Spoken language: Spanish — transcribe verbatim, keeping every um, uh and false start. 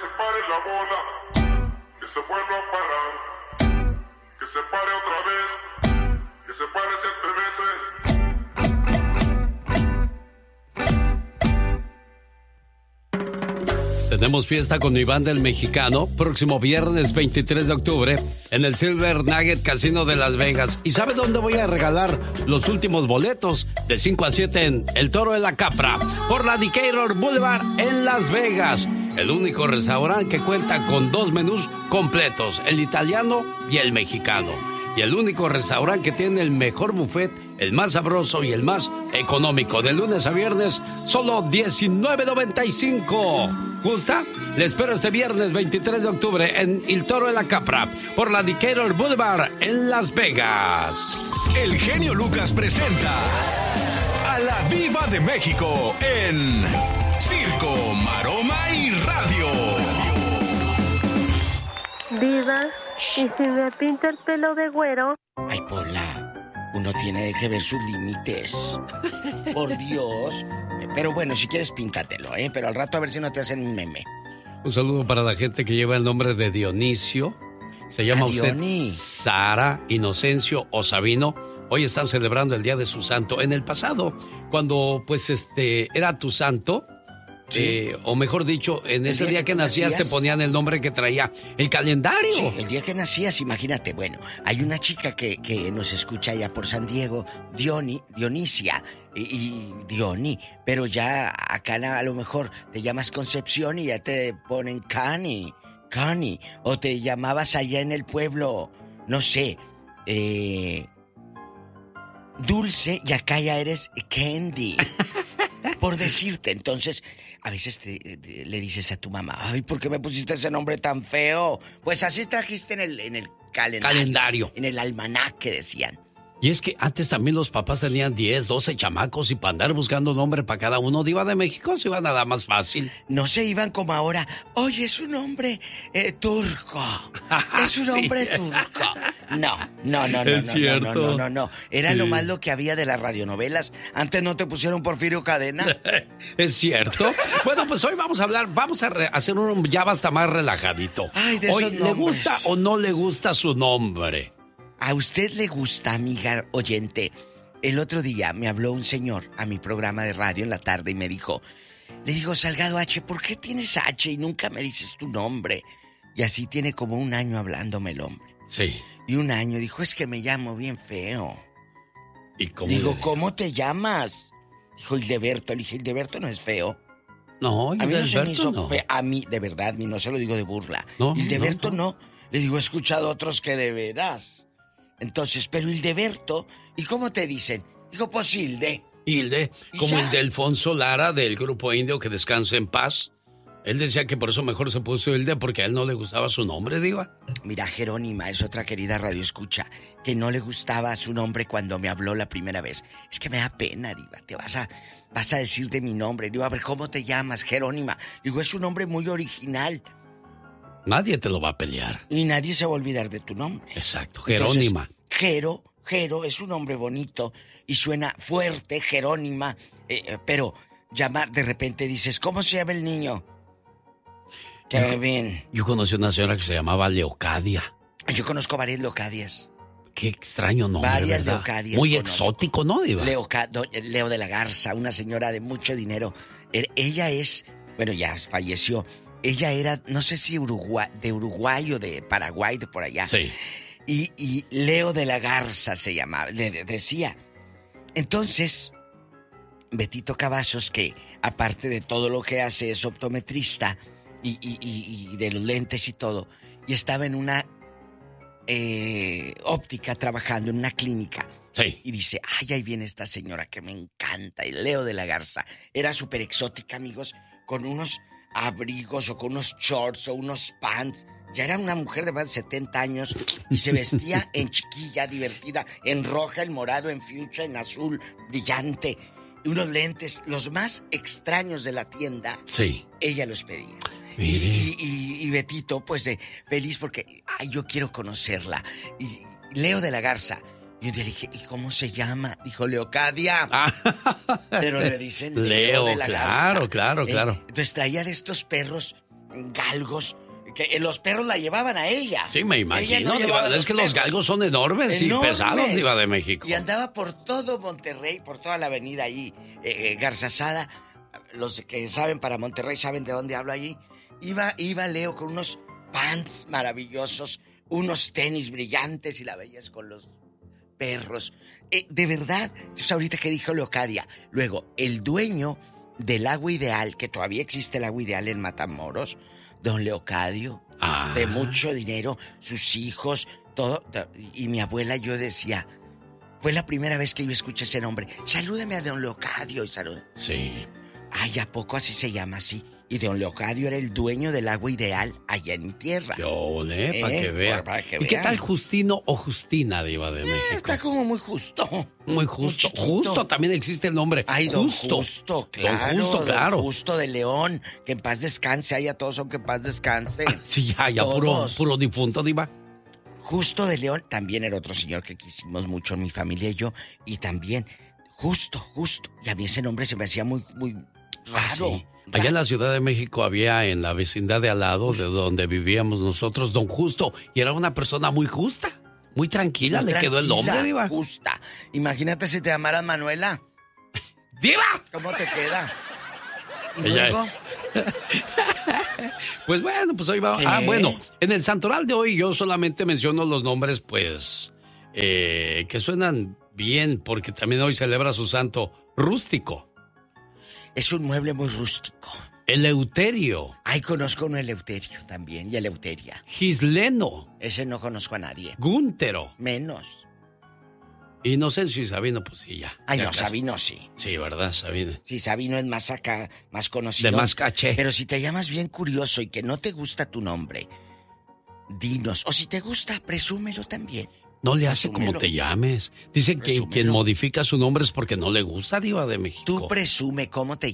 se pare la bola, que se vuelva a parar, que se pare otra vez, que se pare siete veces. Tenemos fiesta con Iván del Mexicano, próximo viernes veintitrés de octubre, en el Silver Nugget Casino de Las Vegas. ¿Y sabe dónde voy a regalar los últimos boletos? De cinco a siete en El Toro de la Capra, por la Decatur Boulevard en Las Vegas. El único restaurante que cuenta con dos menús completos, el italiano y el mexicano. Y el único restaurante que tiene el mejor buffet, el más sabroso y el más económico. De lunes a viernes, solo diecinueve noventa y cinco. ¿Gusta? Le espero este viernes veintitrés de octubre en El Toro de la Capra, por la Decatur Boulevard en Las Vegas. El genio Lucas presenta a la Diva de México en Circo, Maroma y Radio. Diva, ¿y si me pinta el pelo de güero? Ay, Pola, uno tiene que ver sus límites. Por Dios. Pero bueno, si quieres píntatelo, ¿eh? Pero al rato a ver si no te hacen un meme. Un saludo para la gente que lleva el nombre de Dionisio. Se llama Ah, usted Dioni. Sara, Inocencio o Sabino. Hoy están celebrando el día de su santo. En el pasado, cuando pues este era tu santo, sí. eh, o mejor dicho, en ese día, día que, que nacías, nacías te ponían el nombre que traía el calendario. Sí, el día que nacías, imagínate. Bueno, hay una chica que, que nos escucha allá por San Diego, Dioni, Dionisia y, y Dioni, pero ya acá a lo mejor te llamas Concepción y ya te ponen Cani, Cani, o te llamabas allá en el pueblo, no sé, eh, Dulce, y acá ya eres Candy. Por decirte, entonces, a veces te, te, le dices a tu mamá, ay, ¿por qué me pusiste ese nombre tan feo? Pues así trajiste en el, en el calendario, calendario. En el almanaque, decían. Y es que antes también los papás tenían diez, doce chamacos y para andar buscando nombre para cada uno. Diva de México se iba nada más fácil. No se iban como ahora. Oye, es un hombre eh, turco. Es un Sí. hombre turco. No, no, no, no, Es no, cierto. no, no, no, no. Era Sí. nomás lo que había de las radionovelas. Antes no te pusieron Porfirio Cadena. Es cierto. Bueno, pues hoy vamos a hablar, vamos a re- hacer un ya basta más relajadito. Ay, de hoy, esos ¿le nombres. gusta o no le gusta su nombre? ¿A usted le gusta, amiga oyente? El otro día me habló un señor a mi programa de radio en la tarde y me dijo, le digo, Salgado H, ¿por qué tienes H y nunca me dices tu nombre? Y así tiene como un año hablándome el hombre. Sí. Y un año dijo, es que me llamo bien feo. ¿Y cómo Digo, le- ¿cómo te llamas? Dijo, Hildeberto. Le dije, Hildeberto no es feo. No, A mí no se me Hildeberto hizo no. fe- A mí, de verdad, ni no se lo digo de burla. No, Hildeberto no, no, Le digo, he escuchado otros que de veras. Entonces, pero Hildeberto, ¿y cómo te dicen? Dijo, pues Hilde. Hilde, ¿Y como ya? el de Alfonso Lara del grupo indio, que descanse en paz. Él decía que por eso mejor se puso Hilde, porque a él no le gustaba su nombre, Diva. Mira, Jerónima es otra querida radioescucha que no le gustaba su nombre cuando me habló la primera vez. Es que me da pena, Diva. Te vas a, vas a decir de mi nombre. Digo, a ver, ¿cómo te llamas, Jerónima? Digo, es un nombre muy original. Nadie te lo va a pelear. Y nadie se va a olvidar de tu nombre. Exacto, Entonces, Jerónima. Jero, Jero es un nombre bonito y suena fuerte, Jerónima. Eh, eh, pero llamar, de repente dices, ¿cómo se llama el niño? Kevin. Yo conocí una señora que se llamaba Leocadia. Yo conozco varias Leocadias. Qué extraño nombre, Varias ¿verdad? Leocadias Muy conozco. exótico, ¿no, Diva? Leoca- do- Leo de la Garza, una señora de mucho dinero. Er- ella es, bueno, ya falleció. Ella era, no sé si Uruguay, de Uruguay o de Paraguay, de por allá. Sí. Y, y Leo de la Garza se llamaba, de- de- decía. Entonces, Betito Cavazos, que aparte de todo lo que hace es optometrista y, y- y- y de los lentes y todo, y estaba en una eh, óptica trabajando en una clínica. Sí. Y dice, ay, ahí viene esta señora que me encanta, y Leo de la Garza. Era súper exótica, amigos, con unos abrigos o con unos shorts o unos pants. Ya era una mujer de más de setenta años y se vestía en chiquilla, divertida, en roja, en morado, en fuchsia, en azul, brillante. Y unos lentes, los más extraños de la tienda. Sí. Ella los pedía. Y, Mire. y, y, y Betito, pues, de feliz porque, ay, yo quiero conocerla. Y Leo de la Garza. Y yo le dije, ¿y cómo se llama? Dijo, Leocadia. Pero le dicen Leo, Leo, de la claro, Garza. claro, Eh, claro. Entonces traía de estos perros galgos, que los perros la llevaban a ella. Sí, me imagino, no Diva. Es que los galgos son enormes, enormes y pesados, Diva de México. Y andaba por todo Monterrey, por toda la avenida allí, eh, eh, Garzazada. Los que saben para Monterrey saben de dónde hablo allí. Iba, iba Leo con unos pants maravillosos, unos tenis brillantes y la veías con los perros. Eh, de verdad, entonces ahorita que dijo Leocadia. Luego, el dueño del Agua Ideal, que todavía existe el Agua Ideal en Matamoros, don Leocadio, ah. de mucho dinero, sus hijos, todo. Y mi abuela, yo decía, fue la primera vez que yo escuché ese nombre. Salúdeme a don Leocadio y salud. Sí. Ay, ¿a poco así se llama así? Y don Leocadio era el dueño del Agua Ideal allá en mi tierra. Yo, ¿eh? Para eh, que vean. Para que ¿Y vean. qué tal Justino o Justina, Diva de México? Eh, está como muy justo. Muy justo. Muy Justo también existe el nombre. Ay, don Justo. Justo, claro. Don Justo, claro. Don Justo de León. Que en paz descanse. Ay, a todos son que en paz descanse. Sí, ya, ya, puro, puro difunto, Diva. Justo de León también era otro señor que quisimos mucho, mi familia y yo. Y también, Justo, Justo. Y a mí ese nombre se me hacía muy, muy raro. Ah, sí. Allá en la Ciudad de México había, en la vecindad de al lado, de donde vivíamos nosotros, don Justo. Y era una persona muy justa, muy tranquila. Muy Le quedó el nombre, Diva. Justa. Imagínate si te llamaras Manuela. ¡Diva! ¿Cómo te queda? ¿Y Ella luego? es. Pues bueno, pues ahí va. ¿Qué? Ah, bueno, en el santoral de hoy yo solamente menciono los nombres, pues, eh, que suenan bien, porque también hoy celebra su santo Rústico. Es un mueble muy rústico. Eleuterio. Ay, conozco un Eleuterio también, y Eleuteria. Gisleno. Ese no conozco a nadie. Gúntero. Menos. Inocencio y Sabino, pues sí, ya. Ay, ya no, casi. Sabino sí. Sí, ¿verdad, Sabino? Sí, Sabino es más acá, más conocido. De más caché. Pero si te llamas bien curioso y que no te gusta tu nombre, dinos. O si te gusta, presúmelo también. No le hace como Presúmelo. te llames. Dicen que Presúmelo. quien modifica su nombre es porque no le gusta, Diva de México. Tú presume cómo te